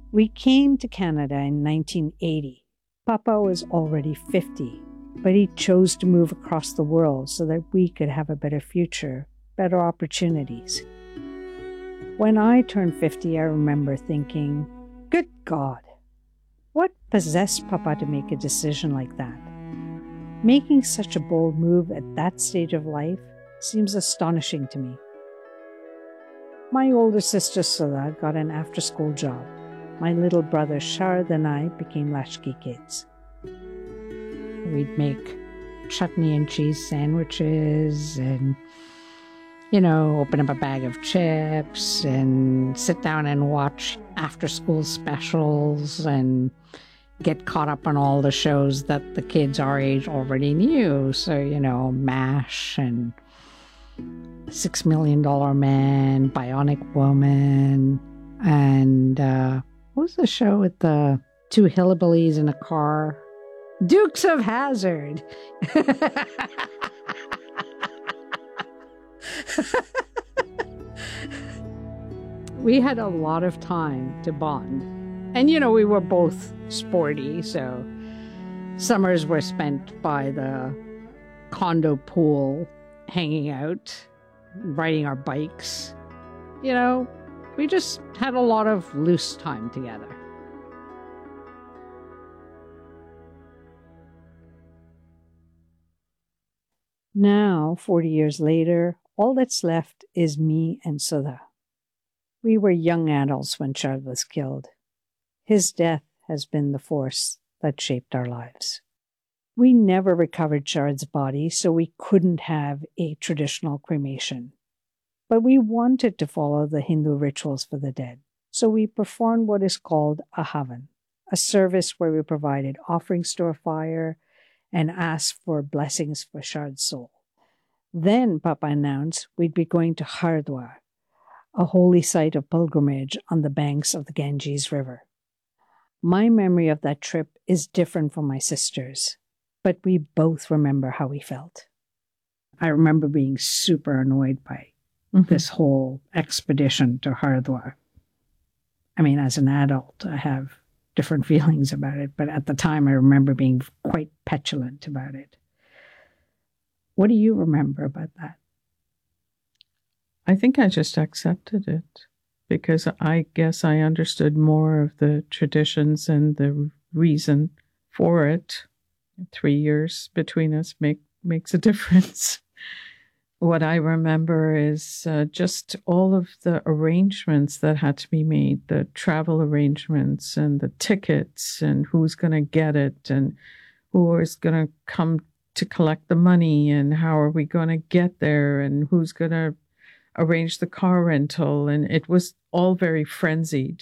We came to Canada in 1980. Papa was already 50, but he chose to move across the world so that we could have a better future, better opportunities. When I turned 50, I remember thinking, good God, what possessed Papa to make a decision like that? Making such a bold move at that stage of life seems astonishing to me. My older sister Sula got an after-school job. My little brother Sharad and I became latchkey kids. We'd make chutney and cheese sandwiches and, open up a bag of chips and sit down and watch after-school specials and get caught up on all the shows that the kids our age already knew. So, MASH and $6 Million Man, Bionic Woman, and what was the show with the two hillbillies in a car? Dukes of Hazzard. We had a lot of time to bond. And, we were both sporty, so summers were spent by the condo pool, hanging out, riding our bikes. We just had a lot of loose time together. Now, 40 years later, all that's left is me and Sudha. We were young adults when Sharad was killed. His death has been the force that shaped our lives. We never recovered Sharad's body, so we couldn't have a traditional cremation. But we wanted to follow the Hindu rituals for the dead, so we performed what is called a havan, a service where we provided offerings to a fire and asked for blessings for Sharad's soul. Then Papa announced we'd be going to Haridwar, a holy site of pilgrimage on the banks of the Ganges River. My memory of that trip is different from my sister's, but we both remember how we felt. I remember being super annoyed by this whole expedition to Haridwar. I mean, as an adult, I have different feelings about it, but at the time I remember being quite petulant about it. What do you remember about that? I think I just accepted it because I guess I understood more of the traditions and the reason for it. 3 years between us makes a difference. What I remember is just all of the arrangements that had to be made, the travel arrangements and the tickets and who's going to get it and who is going to come to collect the money and how are we going to get there and who's going to arrange the car rental. And it was all very frenzied.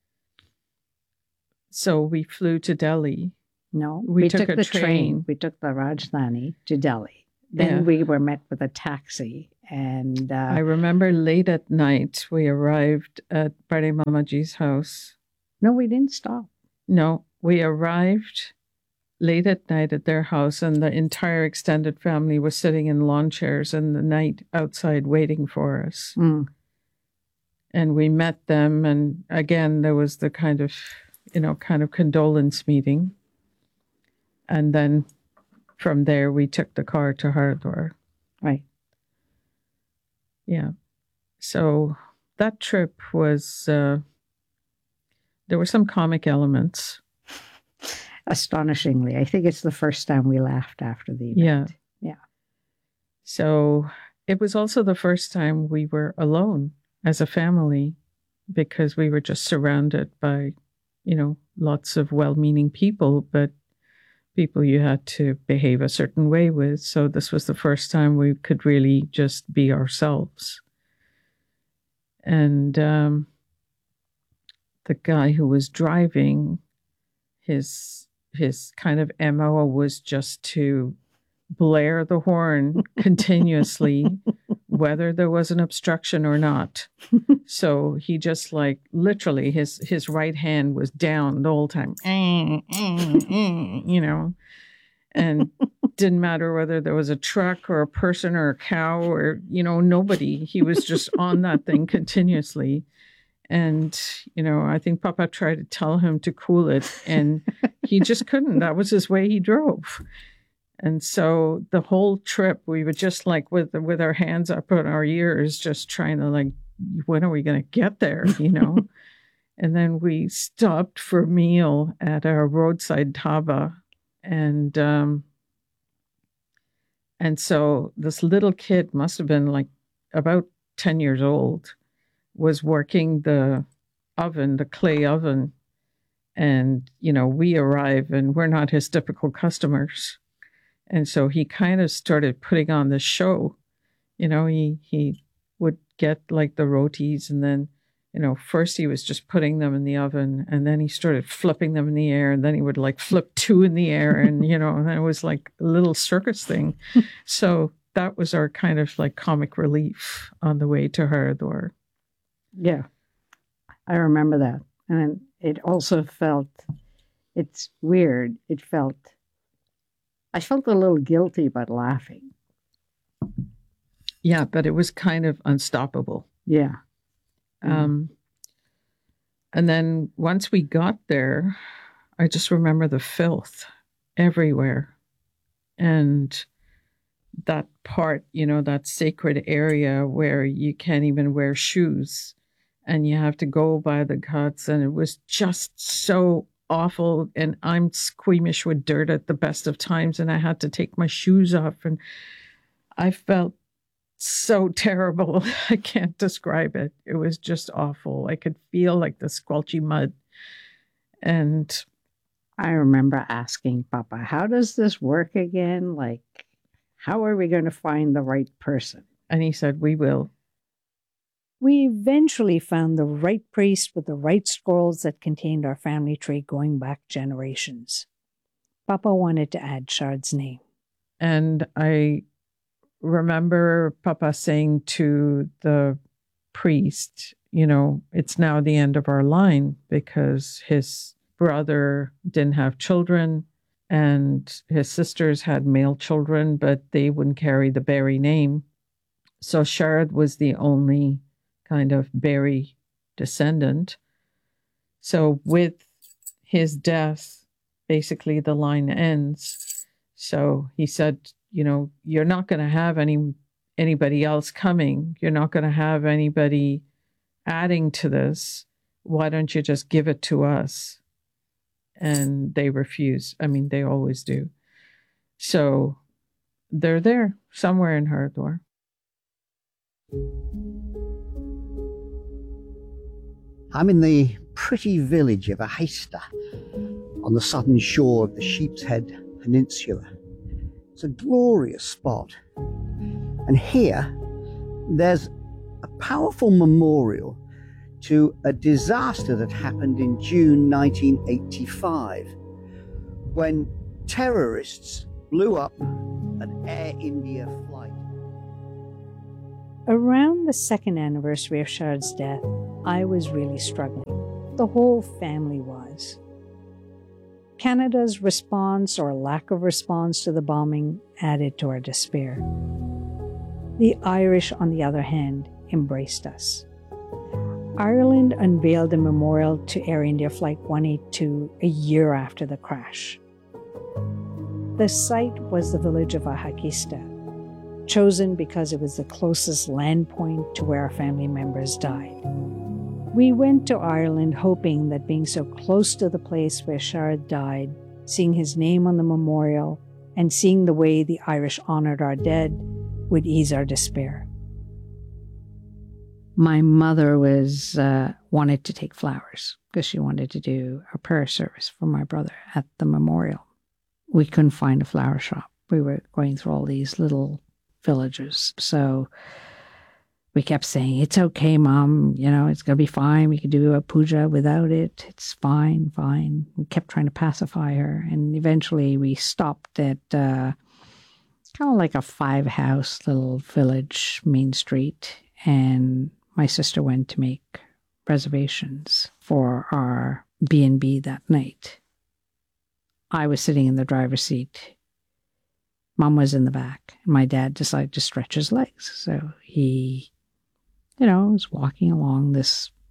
So we flew to Delhi. No, we took the train. We took the Rajdhani to Delhi. Then we were met with a taxi. And I remember late at night, we arrived at Bade Mamaji's house. No, we didn't stop. No, we arrived late at night at their house, and the entire extended family was sitting in lawn chairs in the night outside waiting for us. And we met them. And again, there was the kind of condolence meeting. And then from there, we took the car to Haridwar. Right. Yeah. So that trip was, there were some comic elements. Astonishingly. I think it's the first time we laughed after the event. Yeah. So it was also the first time we were alone as a family because we were just surrounded by, lots of well-meaning people, but people you had to behave a certain way with. So this was the first time we could really just be ourselves. And the guy who was driving, his kind of MO was just to blare the horn continuously, whether there was an obstruction or not. So he just literally his right hand was down the whole time, and didn't matter whether there was a truck or a person or a cow or, nobody. He was just on that thing continuously. And, I think Papa tried to tell him to cool it, and he just couldn't. That was his way he drove. And so the whole trip, we were just like with our hands up on our ears, just trying to like, when are we going to get there, And then we stopped for a meal at our roadside dhaba. And so this little kid must have been like about 10 years old, was working the oven, the clay oven. And, we arrive and we're not his typical customers. And so he kind of started putting on this show. He would get like the rotis, and then, first he was just putting them in the oven, and then he started flipping them in the air, and then he would like flip two in the air, and, and it was like a little circus thing. So that was our kind of like comic relief on the way to Haridwar. Yeah, I remember that. And it also felt, it's weird. I felt a little guilty about laughing. Yeah, but it was kind of unstoppable. Yeah. And then once we got there, I just remember the filth everywhere. And that part, that sacred area where you can't even wear shoes and you have to go by the guts. And it was just so awful. And I'm squeamish with dirt at the best of times. And I had to take my shoes off. And I felt so terrible. I can't describe it. It was just awful. I could feel like the squelchy mud. And I remember asking Papa, how does this work again? Like, how are we going to find the right person? And he said, we will. We eventually found the right priest with the right scrolls that contained our family tree going back generations. Papa wanted to add Shard's name. And I remember Papa saying to the priest, it's now the end of our line, because his brother didn't have children and his sisters had male children, but they wouldn't carry the Barry name. So Shard was the only kind of Barry descendant. So with his death, basically the line ends. So he said, you're not going to have anybody else coming. You're not going to have anybody adding to this. Why don't you just give it to us? And they refuse. I mean, they always do. So they're there somewhere in Haridwar. I'm in the pretty village of Ahista on the southern shore of the Sheepshead Peninsula. It's a glorious spot. And here, there's a powerful memorial to a disaster that happened in June 1985, when terrorists blew up an Air India flight. Around the second anniversary of Shard's death, I was really struggling. The whole family was. Canada's response or lack of response to the bombing added to our despair. The Irish, on the other hand, embraced us. Ireland unveiled a memorial to Air India Flight 182 a year after the crash. The site was the village of Ahista, chosen because it was the closest land point to where our family members died. We went to Ireland hoping that being so close to the place where Shard died, seeing his name on the memorial, and seeing the way the Irish honored our dead would ease our despair. My mother wanted to take flowers because she wanted to do a prayer service for my brother at the memorial. We couldn't find a flower shop. We were going through all these little villages. So we kept saying, it's okay, Mom. It's going to be fine. We could do a puja without it. It's fine. We kept trying to pacify her. And eventually we stopped at kind of like a 5-house little village, main street. And my sister went to make reservations for our B&B that night. I was sitting in the driver's seat. Mom was in the back. And my dad decided to stretch his legs. So he, was walking along this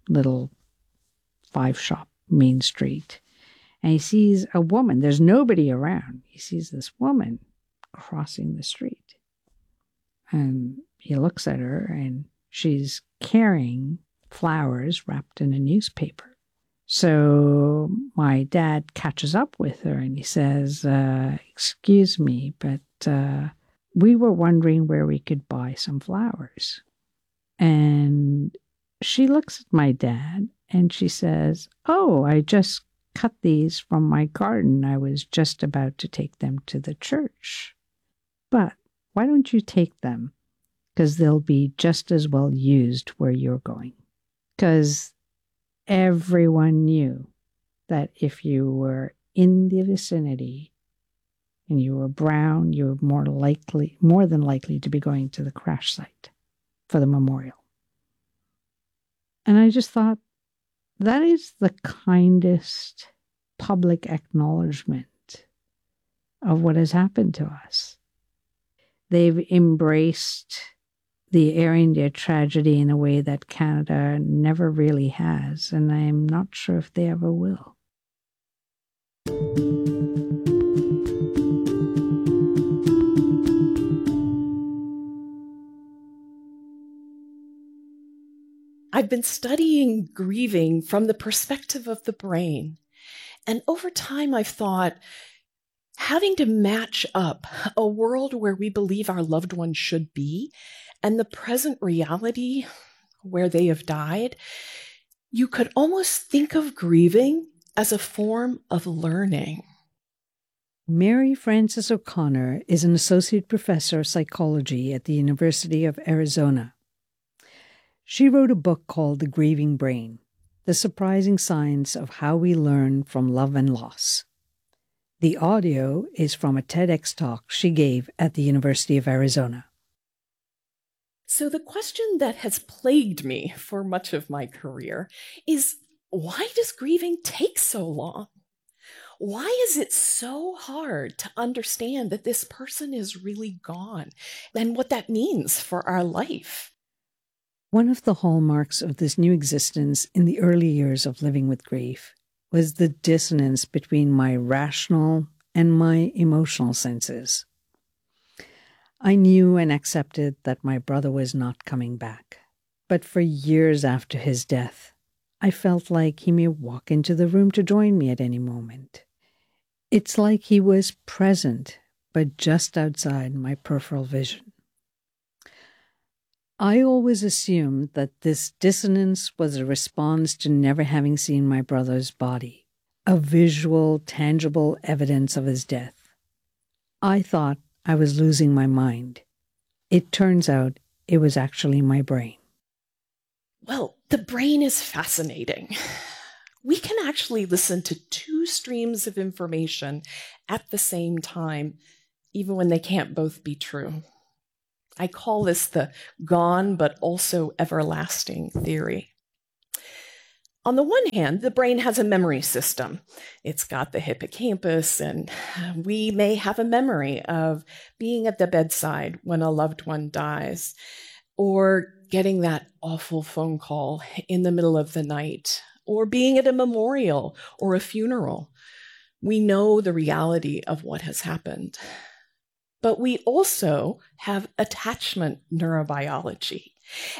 little 5-shop main street. And he sees a woman. There's nobody around. He sees this woman crossing the street. And he looks at her, and she's carrying flowers wrapped in a newspaper. So my dad catches up with her, and he says, excuse me, but we were wondering where we could buy some flowers. And she looks at my dad, and she says, oh, I just cut these from my garden. I was just about to take them to the church. But why don't you take them? Because they'll be just as well used where you're going. Because everyone knew that if you were in the vicinity and you were brown, you were more than likely to be going to the crash site for the memorial. And I just thought, that is the kindest public acknowledgement of what has happened to us. They've embraced the Air India tragedy in a way that Canada never really has, and I'm not sure if they ever will. I've been studying grieving from the perspective of the brain. And over time, I've thought, having to match up a world where we believe our loved ones should be and the present reality where they have died, you could almost think of grieving as a form of learning. Mary Frances O'Connor is an associate professor of psychology at the University of Arizona. She wrote a book called The Grieving Brain: The Surprising Science of How We Learn from Love and Loss. The audio is from a TEDx talk she gave at the University of Arizona. So the question that has plagued me for much of my career is, why does grieving take so long? Why is it so hard to understand that this person is really gone and what that means for our life? One of the hallmarks of this new existence in the early years of living with grief was the dissonance between my rational and my emotional senses. I knew and accepted that my brother was not coming back, but for years after his death, I felt like he may walk into the room to join me at any moment. It's like he was present, but just outside my peripheral vision. I always assumed that this dissonance was a response to never having seen my brother's body, a visual, tangible evidence of his death. I thought I was losing my mind. It turns out it was actually my brain. Well, the brain is fascinating. We can actually listen to two streams of information at the same time, even when they can't both be true. I call this the gone but also everlasting theory. On the one hand, the brain has a memory system. It's got the hippocampus, and we may have a memory of being at the bedside when a loved one dies, or getting that awful phone call in the middle of the night, or being at a memorial or a funeral. We know the reality of what has happened. But we also have attachment neurobiology.